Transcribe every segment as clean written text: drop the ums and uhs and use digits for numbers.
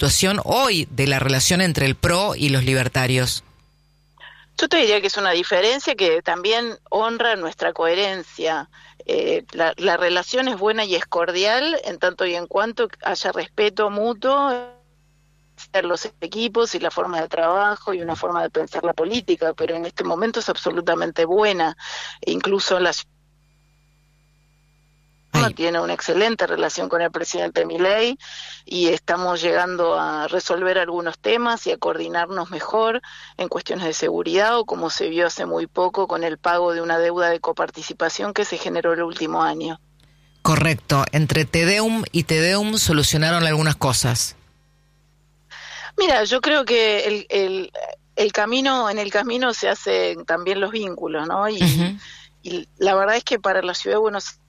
situación hoy de la relación entre el PRO y los libertarios? Yo te diría que es una diferencia que también honra nuestra coherencia. La relación es buena y es cordial en tanto y en cuanto haya respeto mutuo los equipos y la forma de trabajo y una forma de pensar la política, pero en este momento es absolutamente buena. Incluso la tiene una excelente relación con el presidente Milei y estamos llegando a resolver algunos temas y a coordinarnos mejor en cuestiones de seguridad, o como se vio hace muy poco con el pago de una deuda de coparticipación que se generó el último año. Correcto. Entre Tedeum y Tedeum solucionaron algunas cosas. Mira, yo creo que el camino, en el camino se hacen también los vínculos, ¿no? Y la verdad es que para la ciudad de Buenos Aires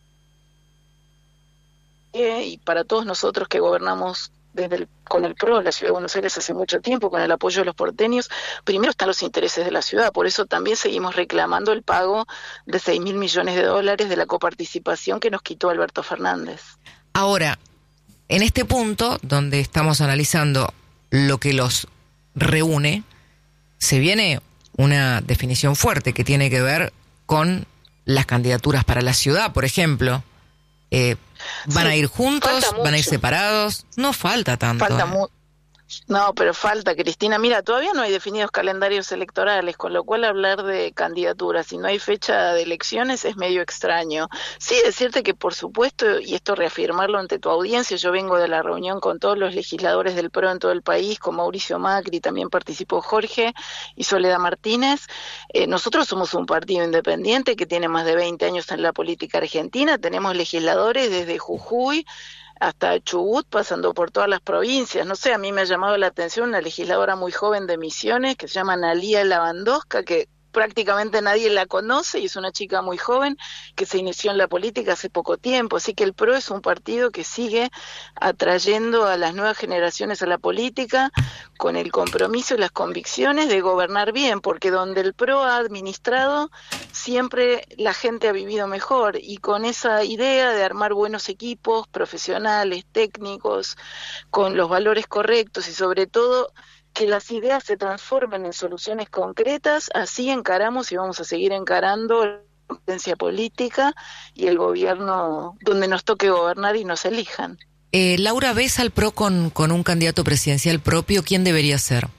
y para todos nosotros que gobernamos con el PRO, la ciudad de Buenos Aires hace mucho tiempo, con el apoyo de los porteños, primero están los intereses de la ciudad, por eso también seguimos reclamando el pago de $6.000 millones de la coparticipación que nos quitó Alberto Fernández. Ahora, en este punto, donde estamos analizando lo que los reúne, se viene una definición fuerte que tiene que ver con las candidaturas para la ciudad, por ejemplo. ¿Van a ir juntos? ¿Van a ir separados? No falta tanto. No, pero falta, Cristina. Mira, todavía no hay definidos calendarios electorales, con lo cual hablar de candidaturas si no hay fecha de elecciones es medio extraño. Sí, decirte que por supuesto, y esto reafirmarlo ante tu audiencia, yo vengo de la reunión con todos los legisladores del PRO en todo el país, con Mauricio Macri, también participó Jorge y Soledad Martínez. Nosotros somos un partido independiente que tiene más de 20 años en la política argentina, tenemos legisladores desde Jujuy hasta Chubut, pasando por todas las provincias. No sé, a mí me ha llamado la atención una legisladora muy joven de Misiones que se llama Analía Lavandosca, que prácticamente nadie la conoce y es una chica muy joven que se inició en la política hace poco tiempo, así que el PRO es un partido que sigue atrayendo a las nuevas generaciones a la política con el compromiso y las convicciones de gobernar bien, porque donde el PRO ha administrado siempre la gente ha vivido mejor, y con esa idea de armar buenos equipos profesionales, técnicos, con los valores correctos y sobre todo que las ideas se transformen en soluciones concretas, así encaramos y vamos a seguir encarando la competencia política y el gobierno donde nos toque gobernar y nos elijan. Laura, ¿ves al PRO con un candidato presidencial propio? ¿Quién debería ser?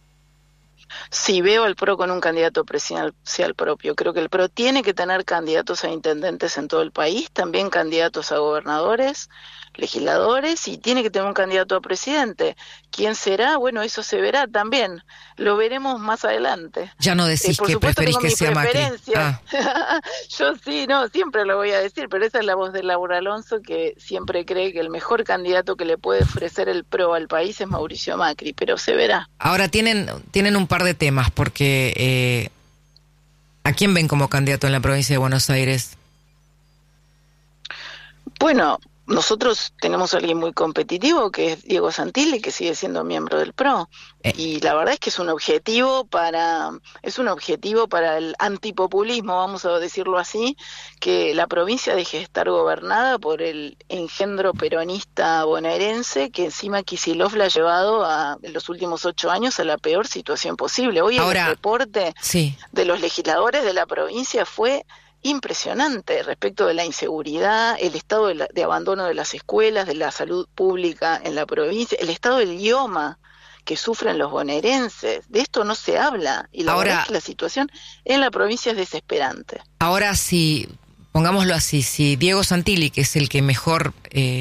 Sí, veo al PRO con un candidato presidencial propio. Creo que el PRO tiene que tener candidatos a intendentes en todo el país, también candidatos a gobernadores, legisladores, y tiene que tener un candidato a presidente. ¿Quién será? Bueno, eso se verá también. Lo veremos más adelante. Ya no decís que preferís que sea Macri. Yo sí, no, siempre lo voy a decir, pero esa es la voz de Laura Alonso, que siempre cree que el mejor candidato que le puede ofrecer el PRO al país es Mauricio Macri, pero se verá. Ahora tienen un par de temas, porque ¿a quién ven como candidato en la provincia de Buenos Aires? Bueno, nosotros tenemos a alguien muy competitivo que es Diego Santilli, que sigue siendo miembro del PRO, y la verdad es que es un objetivo para el antipopulismo, vamos a decirlo así, que la provincia deje de estar gobernada por el engendro peronista bonaerense, que encima Kicillof la ha llevado en los últimos 8 años a la peor situación posible. Hoy el reporte de los legisladores de la provincia fue impresionante respecto de la inseguridad, el estado de abandono de las escuelas, de la salud pública en la provincia, el estado del idioma que sufren los bonaerenses. De esto no se habla, y la verdad es que la situación en la provincia es desesperante. Ahora, si pongámoslo así, si Diego Santilli, que es el que mejor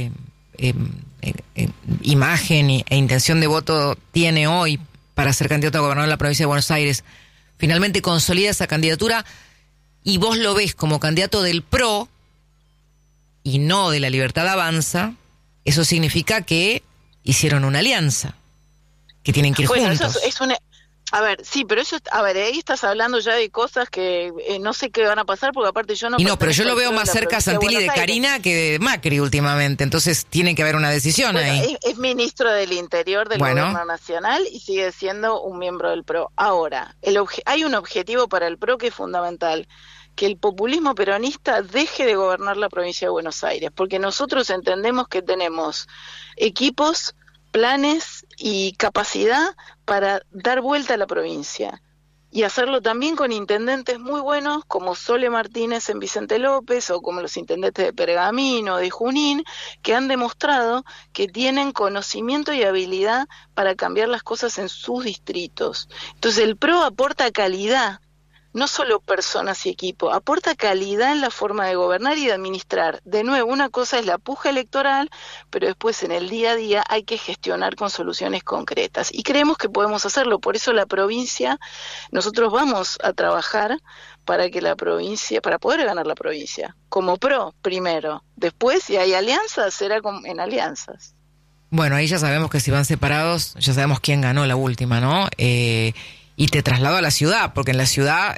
imagen e intención de voto tiene hoy para ser candidato a gobernador de la provincia de Buenos Aires, finalmente consolida esa candidatura, y vos lo ves como candidato del PRO y no de la Libertad Avanza, eso significa que hicieron una alianza, que tienen que ir juntos. Eso es una... A ver, sí, pero eso, ahí estás hablando ya de cosas que no sé qué van a pasar, porque aparte yo no... Y no, pero yo lo veo más cerca a Santilli de Karina que de Macri últimamente, entonces tiene que haber una decisión ahí. Es ministro del Interior del Gobierno Nacional y sigue siendo un miembro del PRO. Ahora, hay un objetivo para el PRO que es fundamental, que el populismo peronista deje de gobernar la provincia de Buenos Aires, porque nosotros entendemos que tenemos equipos planes y capacidad para dar vuelta a la provincia. Y hacerlo también con intendentes muy buenos como Sole Martínez en Vicente López o como los intendentes de Pergamino, de Junín, que han demostrado que tienen conocimiento y habilidad para cambiar las cosas en sus distritos. Entonces el PRO aporta calidad, no solo personas y equipo, aporta calidad en la forma de gobernar y de administrar. De nuevo, una cosa es la puja electoral, pero después en el día a día hay que gestionar con soluciones concretas. Y creemos que podemos hacerlo, por eso la provincia, nosotros vamos a trabajar para que la provincia, para poder ganar la provincia, como PRO primero. Después, si hay alianzas, será en alianzas. Bueno, ahí ya sabemos que si van separados, ya sabemos quién ganó la última, ¿no? Y te traslado a la ciudad, porque en la ciudad,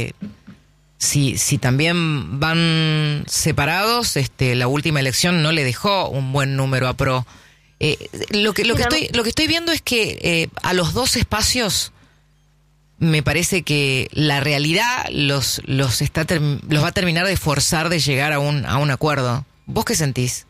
si también van separados, la última elección no le dejó un buen número a PRO. Lo que estoy viendo es que a los dos espacios me parece que la realidad los va a terminar de forzar de llegar a un acuerdo. ¿Vos qué sentís?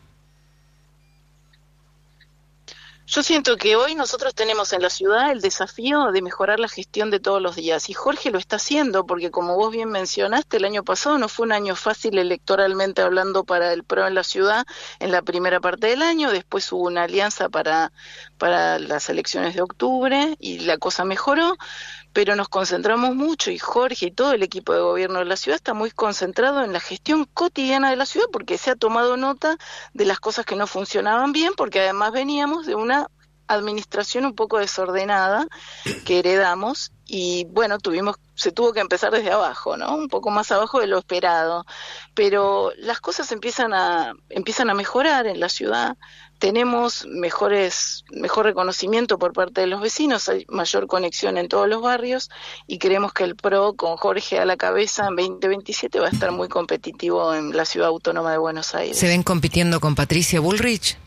Yo siento que hoy nosotros tenemos en la ciudad el desafío de mejorar la gestión de todos los días, y Jorge lo está haciendo, porque como vos bien mencionaste, el año pasado no fue un año fácil electoralmente hablando para el PRO en la ciudad en la primera parte del año. Después hubo una alianza para las elecciones de octubre y la cosa mejoró, pero nos concentramos mucho, y Jorge y todo el equipo de gobierno de la ciudad está muy concentrado en la gestión cotidiana de la ciudad, porque se ha tomado nota de las cosas que no funcionaban bien, porque además veníamos de una administración un poco desordenada que heredamos, y bueno, se tuvo que empezar desde abajo, ¿no? Un poco más abajo de lo esperado, pero las cosas empiezan a mejorar en la ciudad. Tenemos mejor reconocimiento por parte de los vecinos, hay mayor conexión en todos los barrios, y creemos que el PRO, con Jorge a la cabeza, en 2027 va a estar muy competitivo en la Ciudad Autónoma de Buenos Aires. ¿Se ven compitiendo con Patricia Bullrich?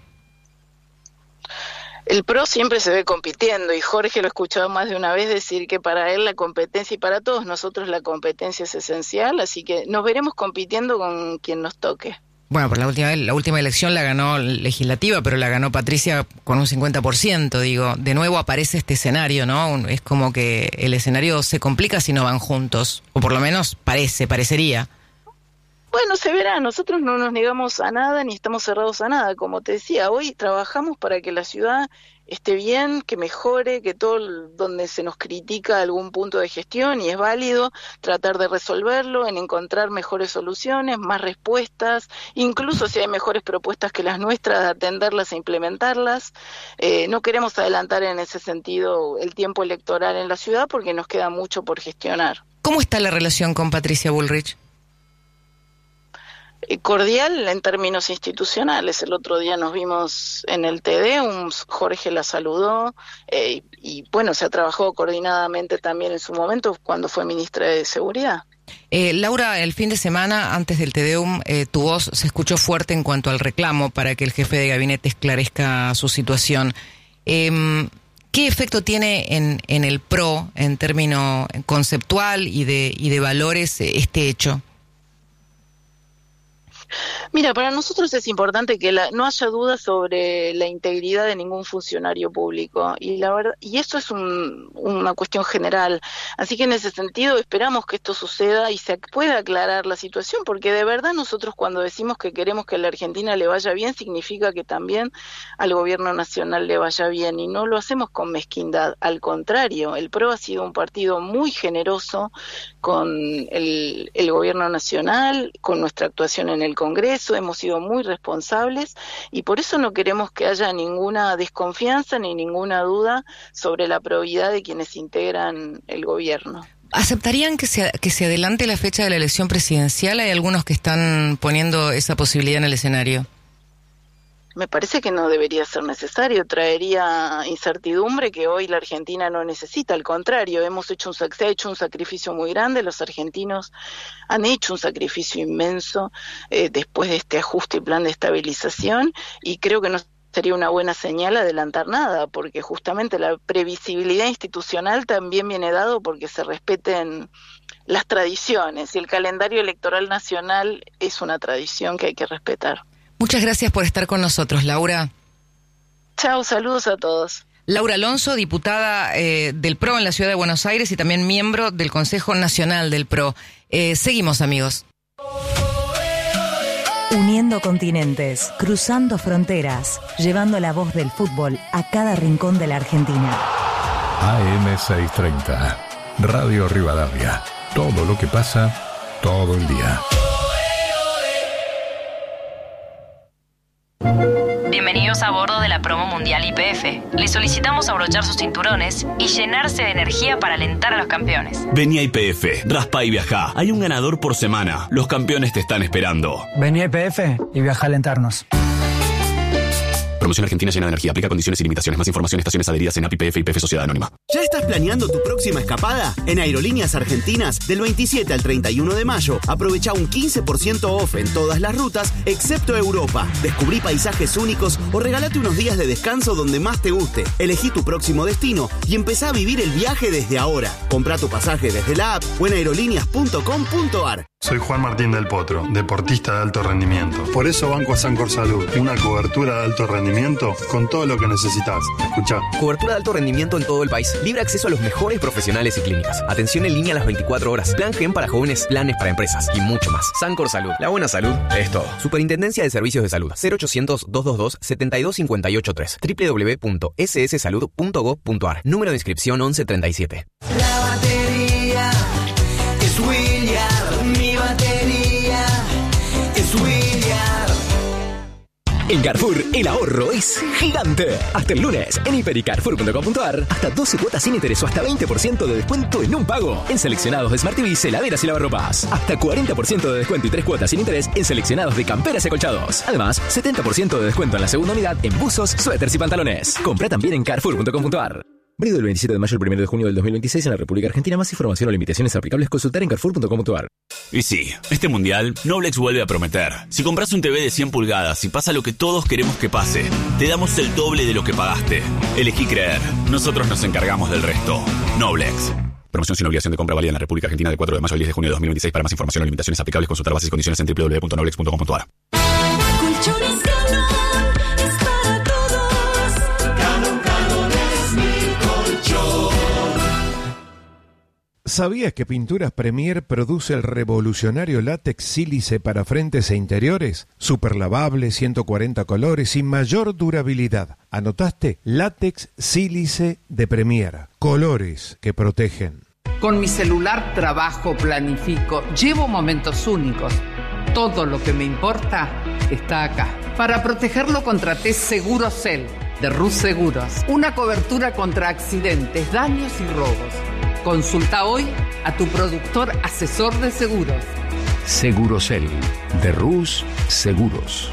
El PRO siempre se ve compitiendo, y Jorge lo he escuchado más de una vez decir que para él la competencia, y para todos nosotros la competencia es esencial, así que nos veremos compitiendo con quien nos toque. Bueno, por la última elección la ganó legislativa, pero la ganó Patricia con un 50%, digo. De nuevo aparece este escenario, ¿no? Es como que el escenario se complica si no van juntos, o por lo menos parecería. Bueno, se verá, nosotros no nos negamos a nada ni estamos cerrados a nada. Como te decía, hoy trabajamos para que la ciudad esté bien, que mejore, que donde se nos critica algún punto de gestión y es válido, tratar de resolverlo, en encontrar mejores soluciones, más respuestas, incluso si hay mejores propuestas que las nuestras, atenderlas e implementarlas. No queremos adelantar en ese sentido el tiempo electoral en la ciudad porque nos queda mucho por gestionar. ¿Cómo está la relación con Patricia Bullrich? Cordial en términos institucionales. El otro día nos vimos en el TD, Jorge la saludó, y bueno, se ha trabajado coordinadamente también en su momento cuando fue ministra de Seguridad. Laura, el fin de semana, antes del TDUM, tu voz se escuchó fuerte en cuanto al reclamo para que el jefe de gabinete esclarezca su situación. ¿Qué efecto tiene en el PRO, en término conceptual y de valores, este hecho? Mira, para nosotros es importante que no haya duda sobre la integridad de ningún funcionario público, y la verdad, y eso es una cuestión general. Así que en ese sentido esperamos que esto suceda y se pueda aclarar la situación, porque de verdad nosotros cuando decimos que queremos que a la Argentina le vaya bien, significa que también al gobierno nacional le vaya bien, y no lo hacemos con mezquindad. Al contrario, el PRO ha sido un partido muy generoso con el gobierno nacional, con nuestra actuación en el Congreso, hemos sido muy responsables, y por eso no queremos que haya ninguna desconfianza ni ninguna duda sobre la probidad de quienes integran el gobierno. ¿Aceptarían que se adelante la fecha de la elección presidencial? Hay algunos que están poniendo esa posibilidad en el escenario. Me parece que no debería ser necesario, traería incertidumbre que hoy la Argentina no necesita. Al contrario, se ha hecho un sacrificio muy grande, los argentinos han hecho un sacrificio inmenso después de este ajuste y plan de estabilización, y creo que no sería una buena señal adelantar nada, porque justamente la previsibilidad institucional también viene dado porque se respeten las tradiciones, y el calendario electoral nacional es una tradición que hay que respetar. Muchas gracias por estar con nosotros, Laura. Chau, saludos a todos. Laura Alonso, diputada del PRO en la Ciudad de Buenos Aires y también miembro del Consejo Nacional del PRO. Seguimos, amigos. Uniendo continentes, cruzando fronteras, llevando la voz del fútbol a cada rincón de la Argentina. AM630, Radio Rivadavia. Todo lo que pasa, todo el día. Bienvenidos a bordo de la promo mundial YPF. Les solicitamos abrochar sus cinturones y llenarse de energía para alentar a los campeones. Vení a YPF, raspa y viajá. Hay un ganador por semana. Los campeones te están esperando. Vení a YPF y viajá a alentarnos. Promoción Argentina llena de energía. Aplica condiciones y limitaciones. Más información en estaciones adheridas en API, YPF y YPF Sociedad Anónima. ¿Ya estás planeando tu próxima escapada? En Aerolíneas Argentinas, del 27 al 31 de mayo, aprovecha un 15% off en todas las rutas, excepto Europa. Descubrí paisajes únicos o regalate unos días de descanso donde más te guste. Elegí tu próximo destino y empezá a vivir el viaje desde ahora. Comprá tu pasaje desde la app o en aerolíneas.com.ar. Soy Juan Martín del Potro, deportista de alto rendimiento. Por eso banco a Sancor Salud, una cobertura de alto rendimiento con todo lo que necesitas. Escuchá. Cobertura de alto rendimiento en todo el país. Libre acceso a los mejores profesionales y clínicas. Atención en línea a las 24 horas. Plan GEM para jóvenes, planes para empresas y mucho más. Sancor Salud. La buena salud es todo. Superintendencia de Servicios de Salud. 0800-222-72583. www.sssalud.gov.ar. Número de inscripción 1137. La batería es William. Mi batería es William. En Carrefour, el ahorro es gigante. Hasta el lunes, en hiper.carrefour.com.ar, hasta 12 cuotas sin interés o hasta 20% de descuento en un pago. En seleccionados de Smart TVs, heladeras y lavarropas. Hasta 40% de descuento y 3 cuotas sin interés en seleccionados de camperas y acolchados. Además, 70% de descuento en la segunda unidad en buzos, suéteres y pantalones. Compra también en carrefour.com.ar. Válido del 27 de mayo al 1 de junio del 2026 en la República Argentina. Más información o limitaciones aplicables consultar en carrefour.com.ar. Y sí, este mundial, Noblex vuelve a prometer. Si compras un TV de 100 pulgadas y pasa lo que todos queremos que pase, te damos el doble de lo que pagaste. Elegí creer. Nosotros nos encargamos del resto. Noblex. Promoción sin obligación de compra válida en la República Argentina de 4 de mayo al 10 de junio de 2026. Para más información o limitaciones aplicables consultar bases y condiciones en www.noblex.com.ar. ¿Sabías que Pinturas Premier produce el revolucionario látex sílice para frentes e interiores? Super lavable, 140 colores y mayor durabilidad. ¿Anotaste? Látex sílice de Premier. Colores que protegen. Con mi celular trabajo, planifico, llevo momentos únicos. Todo lo que me importa está acá. Para protegerlo contraté Segurocel de Rus Seguros. Una cobertura contra accidentes, daños y robos. Consulta hoy a tu productor asesor de seguros. Segurocel, de Rus Seguros.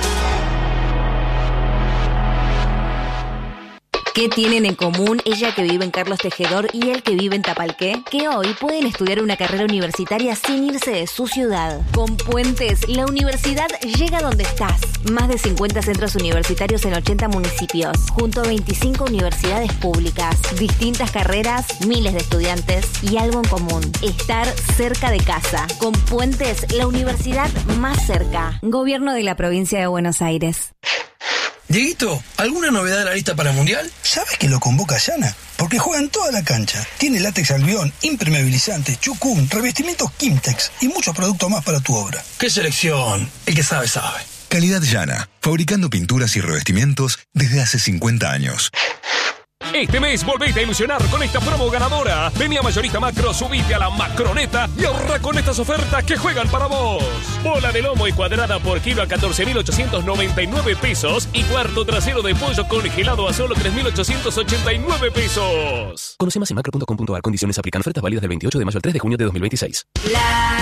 ¿Qué tienen en común ella que vive en Carlos Tejedor y él que vive en Tapalqué? Que hoy pueden estudiar una carrera universitaria sin irse de su ciudad. Con Puentes, la universidad llega donde estás. Más de 50 centros universitarios en 80 municipios, junto a 25 universidades públicas. Distintas carreras, miles de estudiantes y algo en común: estar cerca de casa. Con Puentes, la universidad más cerca. Gobierno de la Provincia de Buenos Aires. Dieguito, ¿alguna novedad de la lista para el Mundial? ¿Sabes que lo convoca Yana? Porque juega en toda la cancha. Tiene látex albión, impermeabilizante, chucún, revestimientos Kimtex y muchos productos más para tu obra. ¡Qué selección! El que sabe, sabe. Calidad Yana, fabricando pinturas y revestimientos desde hace 50 años. Este mes volvete a ilusionar con esta promo ganadora. Vení a Mayorista Macro, subite a la Macroneta y ahorra con estas ofertas que juegan para vos. Bola de lomo y cuadrada por kilo a 14.899 pesos y cuarto trasero de pollo congelado a solo 3.889 pesos. Conoce más en macro.com.ar. Condiciones aplican. Ofertas válidas del 28 de mayo al 3 de junio de 2026.